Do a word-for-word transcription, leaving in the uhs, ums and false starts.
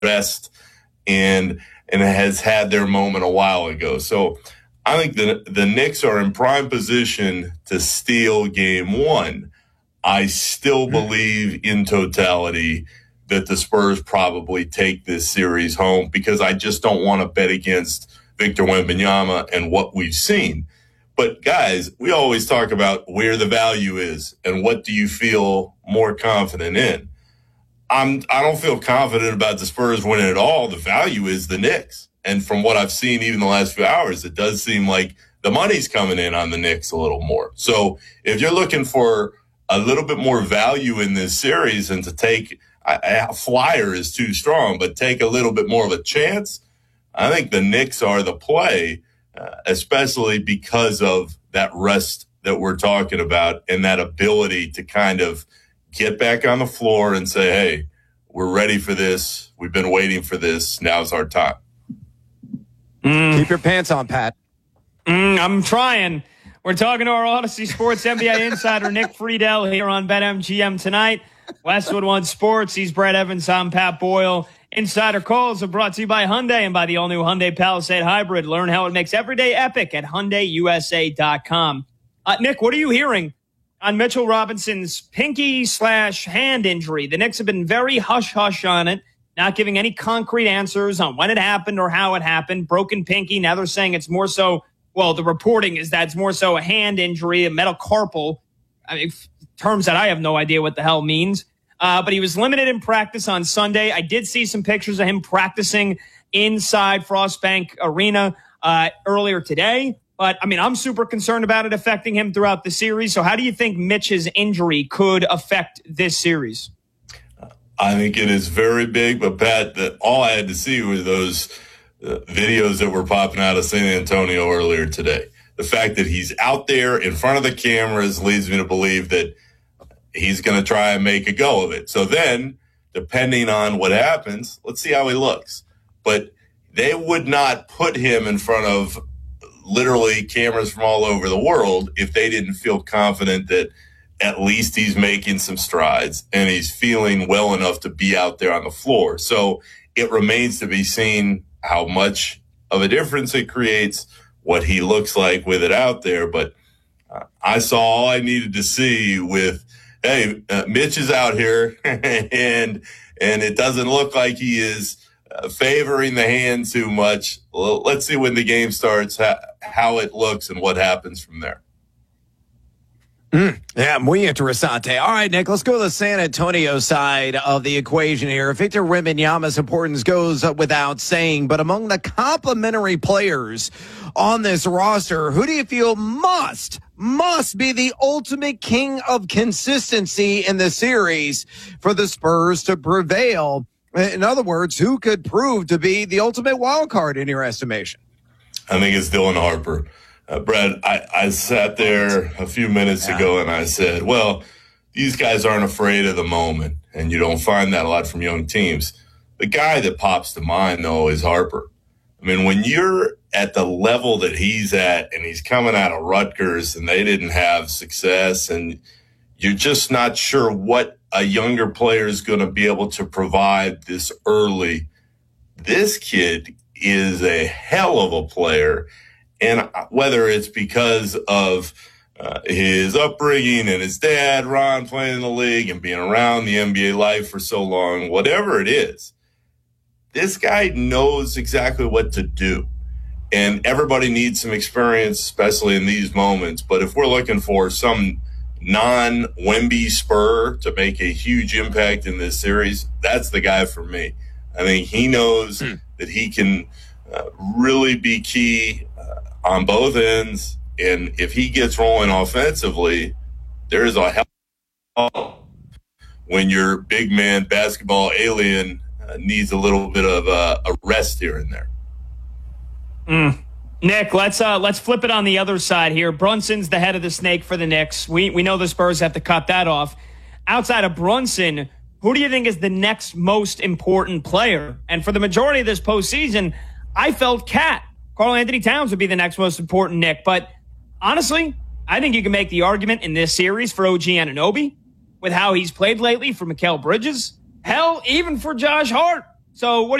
rest and and has had their moment a while ago. So I think the the Knicks are in prime position to steal game one. I still believe in totality that the Spurs probably take this series home because I just don't want to bet against Victor Wembanyama and what we've seen. But guys, we always talk about where the value is and what do you feel more confident in. I'm, I don't feel confident about the Spurs winning at all. The value is the Knicks. And from what I've seen even the last few hours, it does seem like the money's coming in on the Knicks a little more. So if you're looking for a little bit more value in this series and to take a, a flyer is too strong, but take a little bit more of a chance, I think the Knicks are the play, uh, especially because of that rest that we're talking about and that ability to kind of get back on the floor and say, hey, we're ready for this. We've been waiting for this. Now's our time. Mm. Keep your pants on, Pat. Mm, I'm trying. We're talking to our Odyssey Sports N B A insider, Nick Friedel, here on BetMGM tonight. Westwood One Sports. He's Brett Evans. I'm Pat Boyle. Insider calls are brought to you by Hyundai and by the all-new Hyundai Palisade Hybrid. Learn how it makes every day epic at Hyundai U S A dot com. Uh, Nick, what are you hearing on Mitchell Robinson's pinky slash hand injury? The Knicks have been very hush-hush on it, not giving any concrete answers on when it happened or how it happened. Broken pinky. Now they're saying it's more so, well, the reporting is that it's more so a hand injury, a metacarpal. I mean, terms that I have no idea what the hell means. Uh, but he was limited in practice on Sunday. I did see some pictures of him practicing inside Frostbank Arena uh, earlier today. But, I mean, I'm super concerned about it affecting him throughout the series. So how do you think Mitch's injury could affect this series? I think it is very big. But, Pat, that all I had to see were those uh, videos that were popping out of San Antonio earlier today. The fact that he's out there in front of the cameras leads me to believe that he's going to try and make a go of it. So then, depending on what happens, let's see how he looks. But they would not put him in front of literally cameras from all over the world if they didn't feel confident that at least he's making some strides and he's feeling well enough to be out there on the floor. So it remains to be seen how much of a difference it creates, what he looks like with it out there. But uh, I saw all I needed to see with, hey, uh, Mitch is out here, and and it doesn't look like he is uh, favoring the hand too much. Well, let's see when the game starts how, how it looks and what happens from there. Mm, yeah, muy interesante. All right, Nick, let's go to the San Antonio side of the equation here. Victor Wembanyama's importance goes without saying, but among the complementary players on this roster, who do you feel must, must be the ultimate king of consistency in the series for the Spurs to prevail? In other words, who could prove to be the ultimate wild card in your estimation? I think it's Dylan Harper. Uh, Brad, I, I sat there a few minutes yeah. ago and I said, well, these guys aren't afraid of the moment, and you don't find that a lot from young teams. The guy that pops to mind, though, is Harper. I mean, when you're at the level that he's at and he's coming out of Rutgers and they didn't have success and you're just not sure what a younger player is going to be able to provide this early, this kid is a hell of a player. And whether it's because of uh, his upbringing and his dad, Ron, playing in the league and being around the N B A life for so long, whatever it is, this guy knows exactly what to do. And everybody needs some experience, especially in these moments. But if we're looking for some non-Wemby Spur to make a huge impact in this series, that's the guy for me. I think he knows mm. that he can uh, really be key on both ends, and if he gets rolling offensively, there's a hell when your big man basketball alien uh, needs a little bit of uh, a rest here and there. Mm. Nick, let's uh, let's flip it on the other side here. Brunson's the head of the snake for the Knicks. We we know the Spurs have to cut that off. Outside of Brunson, who do you think is the next most important player? And for the majority of this postseason, I felt Cat. Karl Anthony Towns would be the next most important, Nick. But honestly, I think you can make the argument in this series for O G Anunoby with how he's played lately, for Mikal Bridges. Hell, even for Josh Hart. So what